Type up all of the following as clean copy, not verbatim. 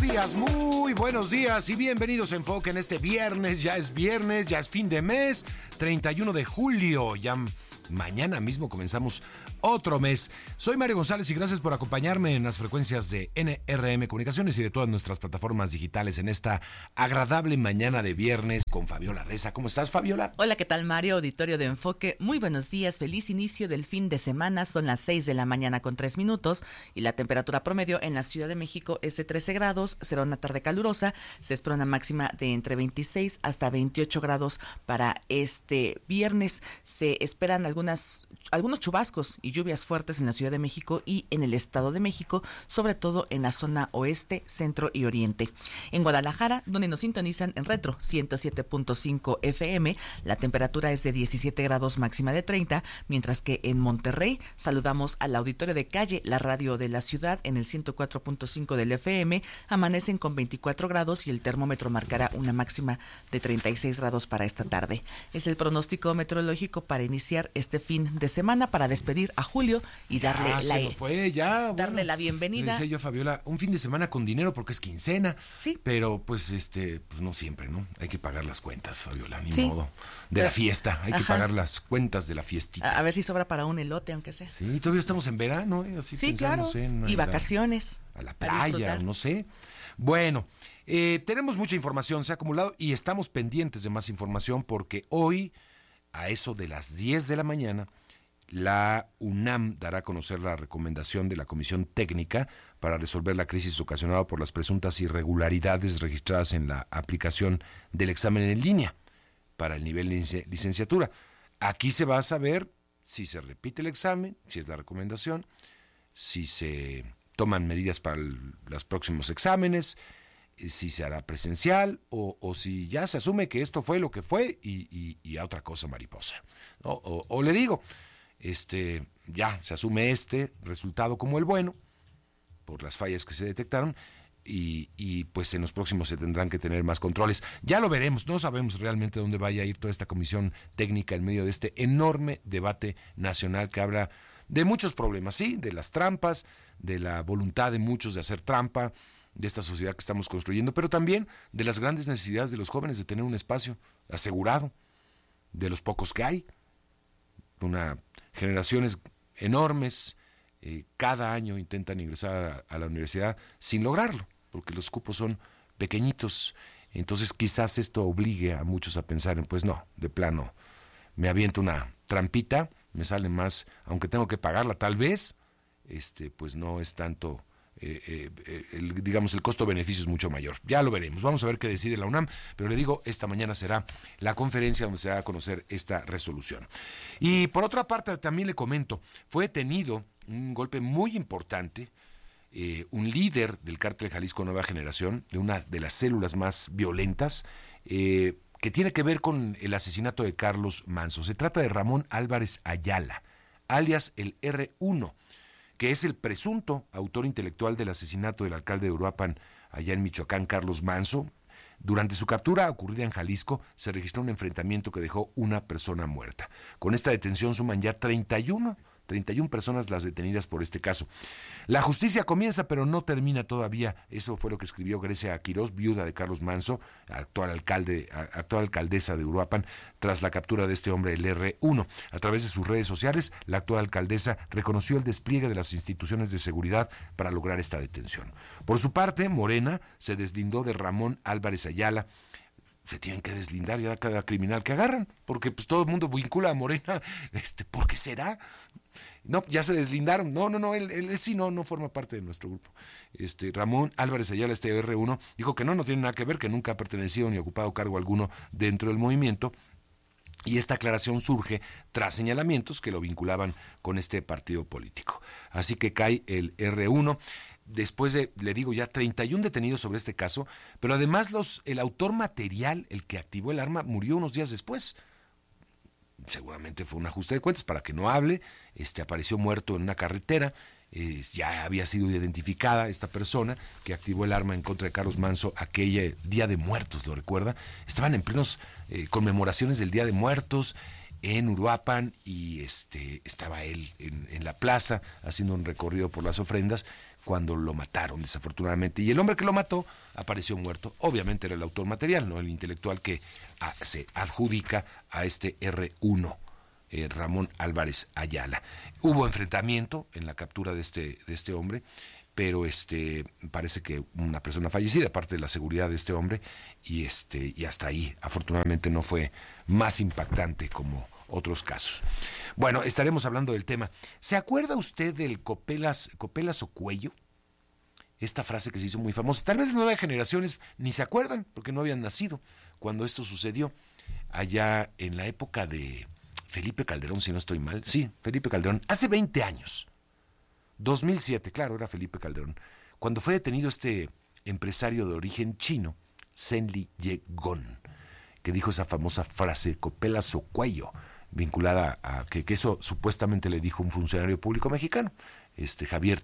muy buenos días y bienvenidos a Enfoque en este viernes, ya es fin de mes, 31 de julio, ya mañana mismo comenzamos otro mes. Soy Mario González y gracias por acompañarme en las frecuencias de NRM Comunicaciones y de todas nuestras plataformas digitales en esta agradable mañana de viernes con Fabiola Reza. ¿Cómo estás, Fabiola? Hola, ¿qué tal, Mario? Auditorio de Enfoque, muy buenos días, feliz inicio del fin de semana. Son las 6 de la mañana con 3 minutos y la temperatura promedio en la Ciudad de México es de 13 grados, será una tarde calurosa, se espera una máxima de entre 26 hasta 28 grados para este viernes. Se esperan algunos chubascos y lluvias fuertes en la Ciudad de México y en el Estado de México, sobre todo en la zona oeste, centro y oriente. En Guadalajara, donde nos sintonizan en Retro 107.5 FM, la temperatura es de 17 grados, máxima de 30, mientras que en Monterrey saludamos al auditorio de Calle, la radio de la ciudad, en el 104.5 del FM, amanecen con 24 grados y el termómetro marcará una máxima de 36 grados para esta tarde. Es el pronóstico meteorológico para iniciar este fin de semana, para despedir a julio y darle la bienvenida. Decía yo, Fabiola, un fin de semana con dinero porque es quincena. Sí. Pero pues no siempre, ¿no? Hay que pagar las cuentas, Fabiola, ni modo. De la fiesta, hay que pagar las cuentas de la fiestita. A ver si sobra para un elote, aunque sea. Sí, todavía estamos en verano, así sí, claro. Y vacaciones. A la playa, no sé. Bueno, tenemos mucha información, se ha acumulado y estamos pendientes de más información porque hoy, a eso de las 10 de la mañana, la UNAM dará a conocer la recomendación de la Comisión Técnica para resolver la crisis ocasionada por las presuntas irregularidades registradas en la aplicación del examen en línea para el nivel de licenciatura. Aquí se va a saber si se repite el examen, si es la recomendación, si se toman medidas para los próximos exámenes, si se hará presencial o si ya se asume que esto fue lo que fue y a otra cosa mariposa, ¿no? O le digo, ya se asume este resultado como el bueno por las fallas que se detectaron y pues en los próximos se tendrán que tener más controles. Ya lo veremos, no sabemos realmente dónde vaya a ir toda esta comisión técnica en medio de este enorme debate nacional que habla de muchos problemas, sí, de las trampas, de la voluntad de muchos de hacer trampa, de esta sociedad que estamos construyendo, pero también de las grandes necesidades de los jóvenes de tener un espacio asegurado, de los pocos que hay, generaciones enormes, cada año intentan ingresar a la universidad sin lograrlo, porque los cupos son pequeñitos. Entonces quizás esto obligue a muchos a pensar en, pues no, de plano, me aviento una trampita, me sale más, aunque tengo que pagarla tal vez, pues no es tanto, el costo-beneficio es mucho mayor. Ya lo veremos, vamos a ver qué decide la UNAM, pero le digo, esta mañana será la conferencia donde se va a conocer esta resolución. Y por otra parte, también le comento, fue detenido un golpe muy importante, un líder del cártel Jalisco Nueva Generación, de una de las células más violentas, que tiene que ver con el asesinato de Carlos Manso. Se trata de Ramón Álvarez Ayala, alias el R1, que es el presunto autor intelectual del asesinato del alcalde de Uruapan, allá en Michoacán, Carlos Manso. Durante su captura ocurrida en Jalisco, se registró un enfrentamiento que dejó una persona muerta. Con esta detención suman ya 31 personas las detenidas por este caso. La justicia comienza, pero no termina todavía. Eso fue lo que escribió Grecia Quirós, viuda de Carlos Manso, actual alcaldesa de Uruapan, tras la captura de este hombre, el R1. A través de sus redes sociales, la actual alcaldesa reconoció el despliegue de las instituciones de seguridad para lograr esta detención. Por su parte, Morena se deslindó de Ramón Álvarez Ayala. Se tienen que deslindar ya cada criminal que agarran, porque pues todo el mundo vincula a Morena, ¿por qué será? No, ya se deslindaron, él sí no forma parte de nuestro grupo. Ramón Álvarez Ayala, R1, dijo que no tiene nada que ver, que nunca ha pertenecido ni ocupado cargo alguno dentro del movimiento, y esta aclaración surge tras señalamientos que lo vinculaban con este partido político. Así que cae el R1. Después de, le digo, ya 31 detenidos sobre este caso, pero además el autor material, el que activó el arma, murió unos días después. Seguramente fue un ajuste de cuentas para que no hable. Apareció muerto en una carretera. Ya había sido identificada esta persona que activó el arma en contra de Carlos Manso aquel Día de Muertos, ¿lo recuerda? Estaban en plenos conmemoraciones del Día de Muertos en Uruapan y estaba él en la plaza haciendo un recorrido por las ofrendas cuando lo mataron, desafortunadamente. Y el hombre que lo mató apareció muerto. Obviamente era el autor material, no el intelectual que se adjudica a este R1, Ramón Álvarez Ayala. Hubo enfrentamiento en la captura de este hombre, pero parece que una persona fallecida, aparte de la seguridad de este hombre, y hasta ahí. Afortunadamente no fue más impactante como otros casos. Bueno, estaremos hablando del tema. ¿Se acuerda usted del copelas o cuello? Esta frase que se hizo muy famosa. Tal vez las nuevas generaciones ni se acuerdan, porque no habían nacido cuando esto sucedió. Allá en la época de Felipe Calderón, si no estoy mal. Sí, Felipe Calderón. Hace 20 años. 2007, claro, era Felipe Calderón. Cuando fue detenido este empresario de origen chino, Zenli Yegon, que dijo esa famosa frase, copelas o cuello, vinculada a que eso supuestamente le dijo un funcionario público mexicano, Javier,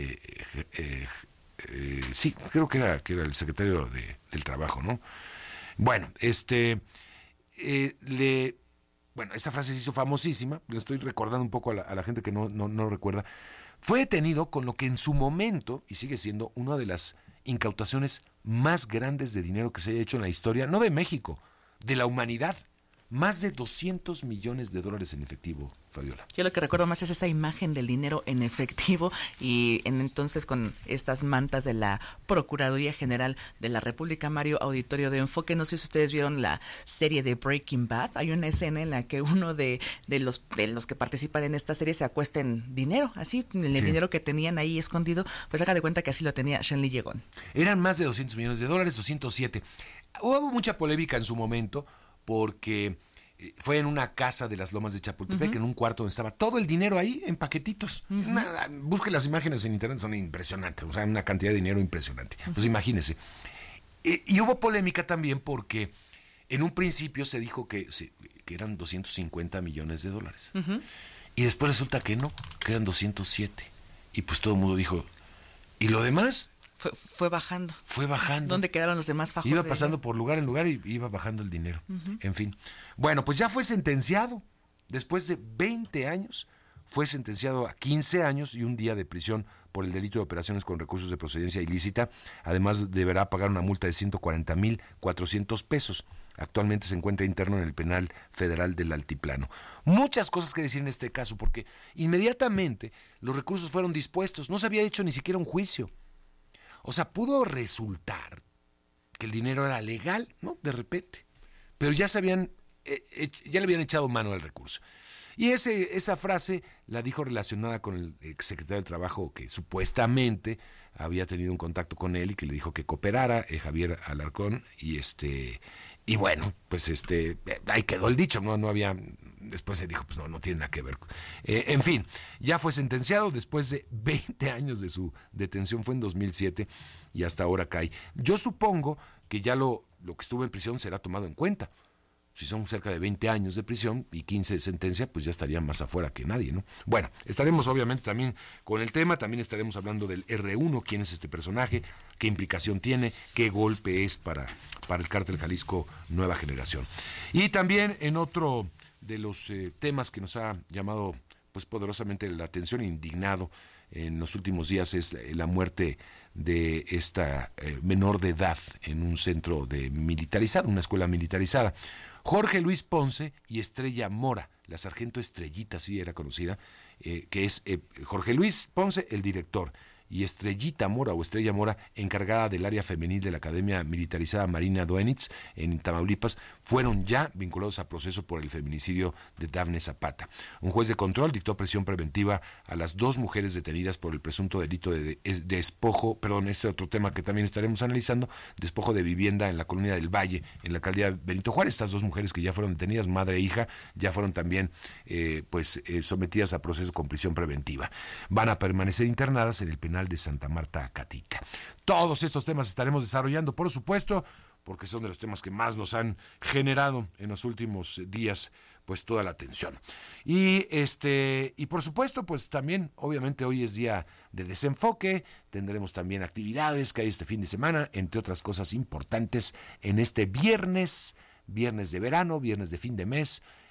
sí, creo que era el secretario del Trabajo, ¿no? Bueno, bueno, esa frase se hizo famosísima, le estoy recordando un poco a la gente que no recuerda. Fue detenido con lo que en su momento, y sigue siendo una de las incautaciones más grandes de dinero que se haya hecho en la historia, no de México, de la humanidad. Más de 200 millones de dólares en efectivo, Fabiola. Yo lo que recuerdo más es esa imagen del dinero en efectivo y entonces con estas mantas de la Procuraduría General de la República, Mario Auditorio de Enfoque. No sé si ustedes vieron la serie de Breaking Bad. Hay una escena en la que uno de los que participan en esta serie se acuesta en dinero, así, en el dinero que tenían ahí escondido, pues haga de cuenta que así lo tenía Zenli Yegon. Eran más de 200 millones de dólares, 207. Hubo mucha polémica en su momento, porque fue en una casa de las Lomas de Chapultepec, en un cuarto donde estaba todo el dinero ahí en paquetitos. Busque las imágenes en internet, son impresionantes, o sea, una cantidad de dinero impresionante. Pues imagínese. Y hubo polémica también porque en un principio se dijo que eran 250 millones de dólares. Y después resulta que no, que eran 207. Y pues todo el mundo dijo, ¿y lo demás? Fue bajando. Fue bajando. ¿Dónde quedaron los demás fajos? Iba pasando por lugar en lugar y iba bajando el dinero. En fin. Bueno, pues ya fue sentenciado. Después de 20 años, fue sentenciado a 15 años y un día de prisión por el delito de operaciones con recursos de procedencia ilícita. Además, deberá pagar una multa de 140,400 pesos. Actualmente se encuentra interno en el Penal Federal del Altiplano. Muchas cosas que decir en este caso, porque inmediatamente los recursos fueron dispuestos. No se había hecho ni siquiera un juicio. O sea, pudo resultar que el dinero era legal, ¿no? De repente. Pero ya le habían echado mano al recurso. Y esa frase la dijo relacionada con el exsecretario de Trabajo que supuestamente había tenido un contacto con él y que le dijo que cooperara, Javier Alarcón, y bueno, pues ahí quedó el dicho, no había, después se dijo, pues no tiene nada que ver. En fin, ya fue sentenciado después de 20 años de su detención, fue en 2007 y hasta ahora cae. Yo supongo que ya lo que estuvo en prisión será tomado en cuenta. Si son cerca de 20 años de prisión y 15 de sentencia, pues ya estarían más afuera que nadie, ¿no? Bueno, estaremos obviamente también con el tema, también estaremos hablando del R1, quién es este personaje, qué implicación tiene, qué golpe es para el Cártel Jalisco Nueva Generación. Y también en otro de los temas que nos ha llamado pues poderosamente la atención, indignado en los últimos días, es la muerte de esta menor de edad en un centro militarizado, una escuela militarizada. Jorge Luis Ponce y Estrella Mora, la sargento Estrellita, así era conocida, que es Jorge Luis Ponce, el director, y Estrellita Mora o Estrella Mora, encargada del área femenil de la Academia Militarizada Marina Doenitz en Tamaulipas, fueron ya vinculados a proceso por el feminicidio de Dafne Zapata. Un juez de control dictó prisión preventiva a las dos mujeres detenidas por el presunto delito de despojo, otro tema que también estaremos analizando, despojo de vivienda en la colonia del Valle, en la alcaldía Benito Juárez. Estas dos mujeres que ya fueron detenidas, madre e hija, ya fueron también sometidas a proceso con prisión preventiva. Van a permanecer internadas en el penal de Santa Marta, Catita. Todos estos temas estaremos desarrollando, por supuesto, porque son de los temas que más nos han generado en los últimos días, pues toda la atención. Y por supuesto, pues también, obviamente hoy es día de desenfoque, tendremos también actividades que hay este fin de semana, entre otras cosas importantes en este viernes de verano, viernes de fin de mes,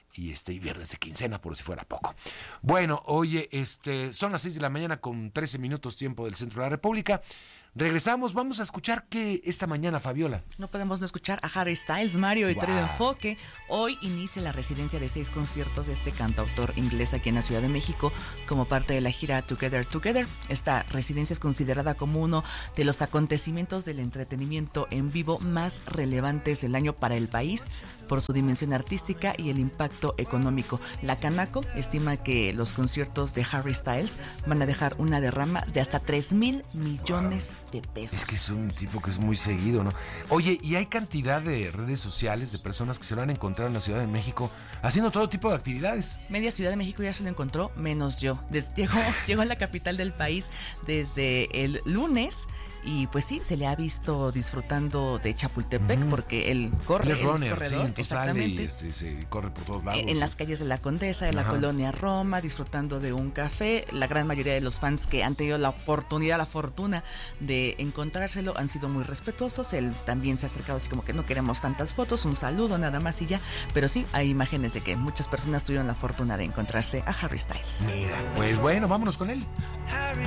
y viernes de quincena, por si fuera poco. Bueno, oye, son las 6 de la mañana con 13 minutos tiempo del centro de la República. Regresamos, vamos a escuchar qué esta mañana, Fabiola. No podemos no escuchar a Harry Styles, Mario, y Trío de Enfoque. Hoy inicia la residencia de 6 conciertos de este cantautor inglés aquí en la Ciudad de México como parte de la gira Together Together. Esta residencia es considerada como uno de los acontecimientos del entretenimiento en vivo más relevantes del año para el país por su dimensión artística y el impacto económico. La Canaco estima que los conciertos de Harry Styles van a dejar una derrama de hasta 3,000 millones de pesos. Es que es un tipo que es muy seguido, ¿no? Oye, y hay cantidad de redes sociales de personas que se lo han encontrado en la Ciudad de México haciendo todo tipo de actividades. Media Ciudad de México ya se lo encontró, menos yo. Llegó a la capital del país desde el lunes. Y pues sí, se le ha visto disfrutando de Chapultepec porque él corre, es runner, corredor, sí, exactamente. Sale y se corre por todos lados. En las calles de la Condesa, de la colonia Roma, disfrutando de un café. La gran mayoría de los fans que han tenido la fortuna de encontrárselo han sido muy respetuosos. Él también se ha acercado así como que no queremos tantas fotos, un saludo nada más y ya. Pero sí, hay imágenes de que muchas personas tuvieron la fortuna de encontrarse a Harry Styles. Mira, pues bueno, vámonos con él. Harry